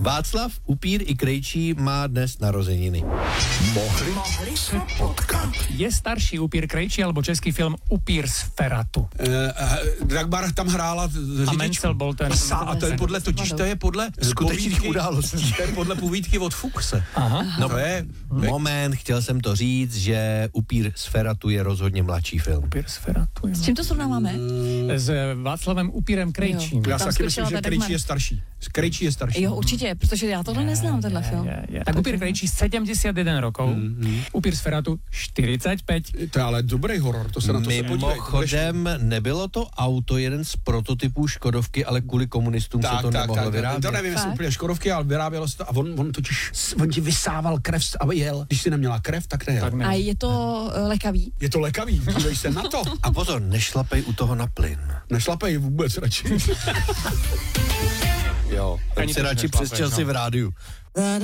Václav Upír i Krejčí má dnes narozeniny. Mohli se potkat. Je starší Upír Krejčí alebo český film Upír z Feratu? Dagmar tam hrála A řidičku. Mencel byl ten. A to je podle, totiž to je podle Skutečných povídky, událostí. To je podle povídky od Fuchse. Aha. No, To je... moment, chtěl jsem to říct, že Upír z Feratu je rozhodně mladší film. Upír z Feratu. S čím to srovnáváme? S Václavem Upírem Krejčím. Já si Tam taky myslím, skočila že ta Krejčí Dagmar. je starší. Krejčí je starší. Jo, určitě, protože já tohle neznám, tenhle film. Tak Upír Krejčí 71 rokov, Upír z Feratu 45. To je ale dobrý horor, to se na to se podívej. Mimochodem, nebylo to auto jeden z prototypů Škodovky, ale kvůli komunistům se to nemohlo vyrábět. To nevím, jestli Fakt? úplně Škodovky, ale vyrábělo se to a on ti vysával krev a jel. Když jsi neměla krev, tak nejel. Tak ne. A je to lekavý? Je to lekavý, dívej se na to. A pozor, nešlapej u toho na plyn. Nešlapej vůbec radši. Jo, tak Ani si to radši nešlapej, přes časy no. v rádiu.